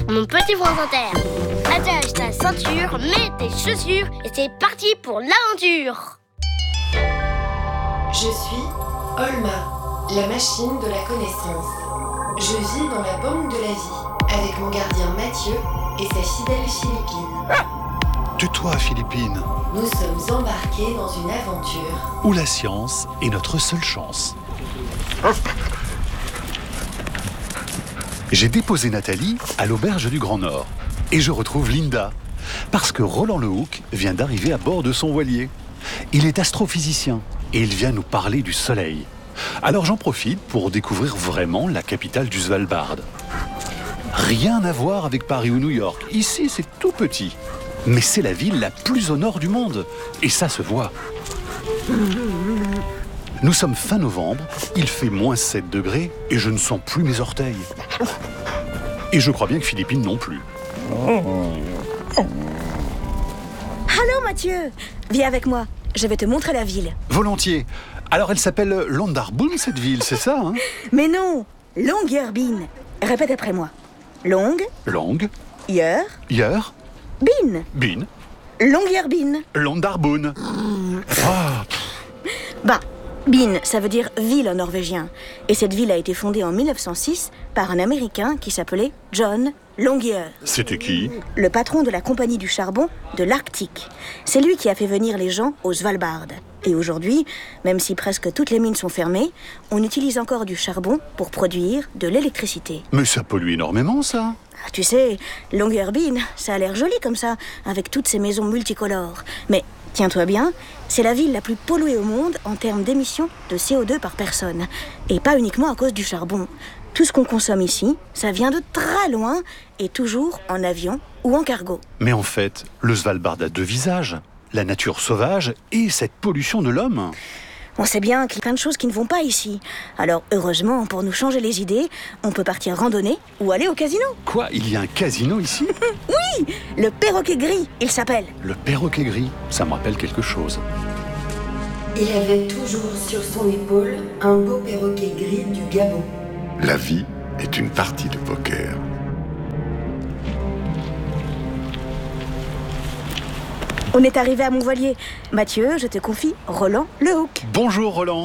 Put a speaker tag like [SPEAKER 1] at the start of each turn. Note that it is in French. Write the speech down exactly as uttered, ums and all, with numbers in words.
[SPEAKER 1] mon petit France Inter. Attache ta ceinture, mets tes chaussures et c'est parti pour l'aventure.
[SPEAKER 2] Je suis Olma, la machine de la connaissance. Je vis dans la banque de la vie avec mon gardien Mathieu et sa fidèle Philippine.
[SPEAKER 3] Tais-toi, Philippine.
[SPEAKER 2] Nous sommes embarqués dans une aventure
[SPEAKER 3] Où la science est notre seule chance. J'ai déposé Nathalie à l'auberge du Grand Nord. Et je retrouve Linda. Parce que Roland Lehoucq vient d'arriver à bord de son voilier. Il est astrophysicien et il vient nous parler du soleil. Alors j'en profite pour découvrir vraiment la capitale du Svalbard. Rien à voir avec Paris ou New York. Ici, c'est tout petit. Mais c'est la ville la plus au nord du monde. Et ça se voit. Nous sommes fin novembre, il fait moins sept degrés et je ne sens plus mes orteils. Et je crois bien que Philippine non plus.
[SPEAKER 4] Allô Mathieu, viens avec moi, je vais te montrer la ville.
[SPEAKER 3] Volontiers. Alors elle s'appelle Longyearbyen cette ville, c'est ça, hein?
[SPEAKER 4] Mais non, Longyearbyen. Répète après moi. Long,
[SPEAKER 3] Long,
[SPEAKER 4] Yer,
[SPEAKER 3] Yer,
[SPEAKER 4] Bin.
[SPEAKER 3] Bin,
[SPEAKER 4] Longyearbyen.
[SPEAKER 3] Longyearbyen. Ah,
[SPEAKER 4] Bah, Bin, ça veut dire ville en norvégien. Et cette ville a été fondée en mille neuf cent six par un Américain qui s'appelait John Longyear,
[SPEAKER 3] c'était qui?
[SPEAKER 4] le patron de la compagnie du charbon de l'Arctique. C'est lui qui a fait venir les gens au Svalbard. Et aujourd'hui, même si presque toutes les mines sont fermées, on utilise encore du charbon pour produire de l'électricité.
[SPEAKER 3] Mais ça pollue énormément, ça.
[SPEAKER 4] Ah, tu sais, Longyearbyen, ça a l'air joli comme ça, avec toutes ces maisons multicolores. Mais tiens-toi bien, c'est la ville la plus polluée au monde en termes d'émissions de C O deux par personne. Et pas uniquement à cause du charbon. Tout ce qu'on consomme ici, ça vient de très loin et toujours en avion ou en cargo.
[SPEAKER 3] Mais en fait, le Svalbard a deux visages. La nature sauvage et cette pollution de l'homme.
[SPEAKER 4] On sait bien qu'il y a plein de choses qui ne vont pas ici. Alors heureusement, pour nous changer les idées, on peut partir randonner ou aller au casino.
[SPEAKER 3] Quoi, il y a un casino ici?
[SPEAKER 4] Oui, le Perroquet Gris, il s'appelle.
[SPEAKER 3] Le perroquet gris, ça me rappelle quelque chose.
[SPEAKER 2] Il avait toujours sur son épaule un beau perroquet gris du Gabon.
[SPEAKER 5] La vie est une partie de poker.
[SPEAKER 4] On est arrivé à mon voilier. Mathieu, je te confie Roland Lehoucq.
[SPEAKER 3] Bonjour Roland.